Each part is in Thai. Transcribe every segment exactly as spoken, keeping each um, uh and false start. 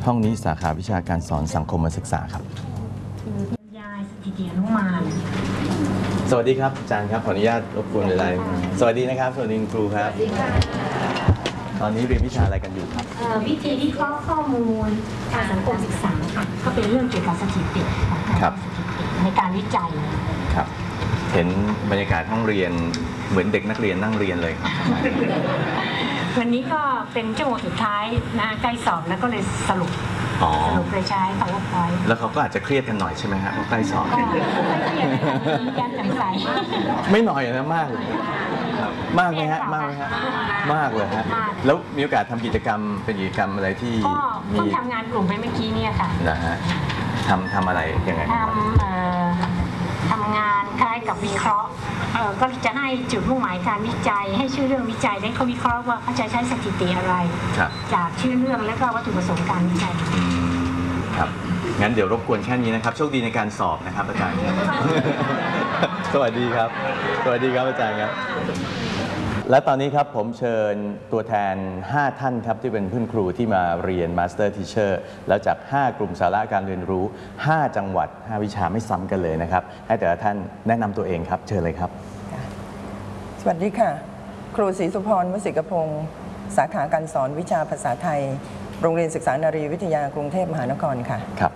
ห้องนี้สาขาวิชาการสอนสังคมศึกษาครับยายสถิติอนุมานสวัสดีครับอาจารย์ครับขออนุญาตรบกวนเวลาสวัสดีนะครับสวัสดีครูครับสวัสดีค่ะตอนนี้เรียนวิชาอะไรกันอยู่ครับวิธีวิเคราะห์ข้อมูลทางสังคมศึกษาค่ะก็เป็นเรื่องเกี่ยวกับสถิติของการสถิติในการวิจัยครับเห็นบรรยากาศห้องเรียนเหมือนเด็กนักเรียนนั่งเรียนเลยครับวันนี้ก็เป็นชั่วโมงสุดท้ายนะใกล้สอบแล้วก็เลยสรุปสรุปเลยใช้ PowerPoint แล้วเขาก็อาจจะเครียดกันหน่อยใช่ไหมฮะเพราะใกล้สอบก็ไม่เครียดการจำใสไม่หน่อยนะมากเลยมากไหมฮะมากไหมฮะมากเลยฮะแล้วมีโอกาสทำกิจกรรมเป็นกิจกรรมอะไรที่ก็เพิ่งทำงานกลุ่มไปเมื่อกี้เนี่ยค่ะนะฮะทำทำอะไรยังไงทำทำงานคล้ายกับวิเคราะห์ก็จะให้จุดมุ่งหมายการวิจัยให้ชื่อเรื่องวิจัยได้เขาวิเคราะห์ว่าเขาจะใช้สถิติอะไรจากชื่อเรื่องและก็วัตถุประสงค์การวิจัยครับงั้นเดี๋ยวรบกวนแค่นี้นะครับโชคดีในการสอบนะครับอาจารย์สวัสดีครับสวัสดีครับอาจารย์ครับและตอนนี้ครับผมเชิญตัวแทนห้าท่านครับที่เป็นเพื่อนครูที่มาเรียน Master Teacher แล้วจากห้ากลุ่มสาระการเรียนรู้ห้าจังหวัดห้าวิชาไม่ซ้ำกันเลยนะครับให้แต่ละท่านแนะนำตัวเองครับเชิญเลยครับสวัสดีค่ะครูศรีสุพร วสิกพงศ์สาขาการสอนวิชาภาษาไทยโรงเรียนศึกษานารีวิทยากรุงเทพมหานครค่ะครับ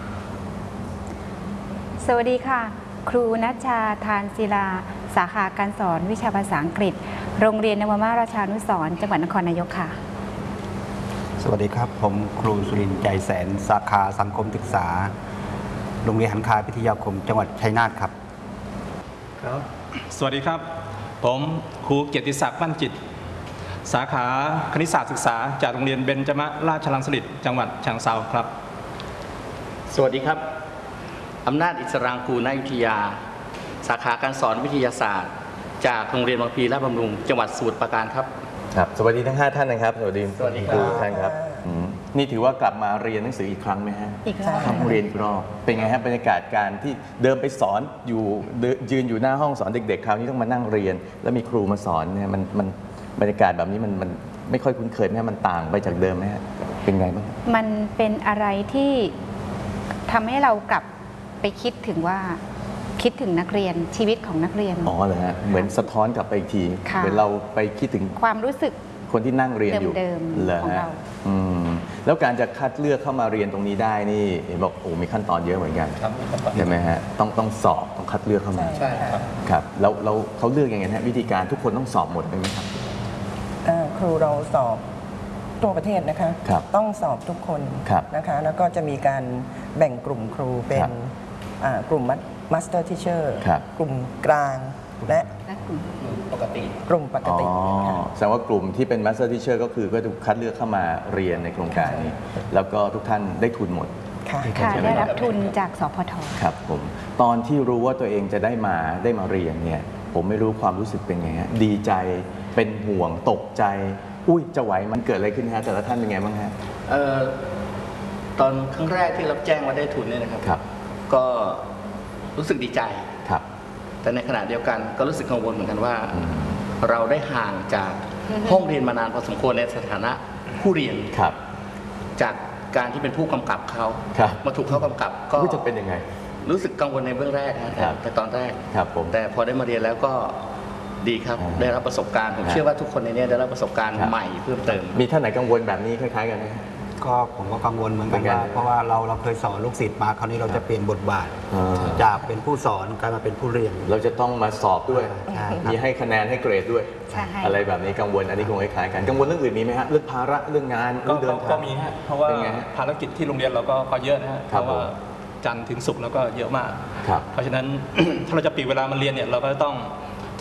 สวัสดีค่ะครูณัชชาทานศิลาสาขาการสอนวิชาภาษาอังกฤษโรงเรียนนวมาราชานุสรณ์จังหวัดนครนายกค่ะสวัสดีครับผมครูสุรินทร์ใจแสนสาขาสังคมศึกษาโรงเรียนหันคาพิทยาคมจังหวัดชัยนาทครับครับสวัสดีครับผมครูเกียรติศักดิ์มั่นจิตสาขาคณิตศาสตร์ศึกษาจากโรงเรียนเบญจมราชรังสฤษฎ์จังหวัดฉะเชิงเทราครับสวัสดีครับอำนาจอิสรางกูลณอยุธยาสาขาการสอนวิทยาศาสตร์จากโรงเรียนบางพลีราชบำรุงจังหวัดสมุทรปราการครับครับสวัสดีทั้งห้าท่านนะครับสวัสดีสวัสดีครับท่านครับนี่ถือว่ากลับมาเรียนหนังสืออีกครั้งไหมฮะอีกครั้งครับเรียนอีกรอบเป็นไงฮะบรรยากาศการที่เดินไปสอนอยู่ยืนอยู่หน้าห้องสอนเด็กๆคราวนี้ต้องมานั่งเรียนแล้วมีครูมาสอนเนี่ยมันมันบรรยากาศแบบนี้มันมันไม่ค่อยคุ้นเคยไหมมันต่างไปจากเดิมไหมฮะเป็นไงบ้างมันเป็นอะไรที่ทำให้เรากลับไปคิดถึงว่าคิดถึงนักเรียนชีวิตของนักเรียนอ๋อเหรอฮะเหมือนสะท้อนกลับไปอีกทีเหมือนเราไปคิดถึงความรู้สึกคนที่นั่งเรียนอยู่เดิมๆของเราแล้วการจะคัดเลือกเข้ามาเรียนตรงนี้ได้นี่เห็นบอกโอ้มีขั้นตอนเยอะเหมือนกันใช่ไหมฮะต้องต้องสอบต้องคัดเลือกเข้ามาใช่ครับครับแล้วเราเขาเลือกยังไงฮะวิธีการทุกคนต้องสอบหมดไหมครับครูเราสอบทั่วประเทศนะคะต้องสอบทุกคนนะคะแล้วก็จะมีการแบ่งกลุ่มครูเป็นกลุ่มMaster Teacher กลุ่มกลางและกลุ่มปกติกลุ่มปกติแสดงว่ากลุ่มที่เป็น Master Teacher ก็คือก็ถูกคัดเลือกเข้ามาเรียนในโครงการนี้แล้วก็ทุกท่านได้ทุนหมดค่ะได้รับทุนจากสพทครับผมตอนที่รู้ว่าตัวเองจะได้มาได้มาเรียนเนี่ยผมไม่รู้ความรู้สึกเป็นไงฮะดีใจเป็นห่วงตกใจอุ้ยจะไหวมันเกิดอะไรขึ้นฮะแต่ละท่านเป็นไงบ้างฮะเอ่อตอนครั้งแรกที่รับแจ้งว่าได้ทุนเนี่ยนะครับครับก็รู้สึกดีใจครับแต่ในขณะเดียวกันก็รู้สึกกังวลเหมือนกันว่าเราได้ห่างจากห้องเรียนมานานพอสมควรในสถานะผู้เรียนครับจากการที่เป็นผู้กำกับเขามาถูกเขากำกับก็จะเป็นยังไงรู้สึกกังวลในเบื้องแรกนะครับแต่ตอนแรกครับผมแต่พอได้มาเรียนแล้วก็ดีครับได้รับประสบการณ์ผมเชื่อว่าทุกคนในนี้ได้รับประสบการณ์ใหม่เพิ่มเติมมีท่านไหนกังวลแบบนี้คล้ายๆกันไหมก็ผมก็กังวลเหมือนกันว่าเพราะว่าเราเราเคยสอนลูกศิษย์มาคราวนี้เราจะเปลี่ยนบทบาทจากเป็นผู้สอนกลายมาเป็นผู้เรียนเราจะต้องมาสอบด้วยมีให้คะแนนให้เกรดด้วยอะไรแบบนี้กังวลอันนี้คงคล้ายๆกันกังวลเรื่องอื่นมีไหมฮะเรื่องภาระเรื่องงานเรื่องเดินทางก็มีฮะเพราะว่าภารกิจที่โรงเรียนเราก็เยอะนะฮะเพราะว่าจันทร์ถึงศุกร์แล้วก็เยอะมากเพราะฉะนั้นถ้าเราจะปีเวลามาเรียนเนี่ยเราก็ต้อง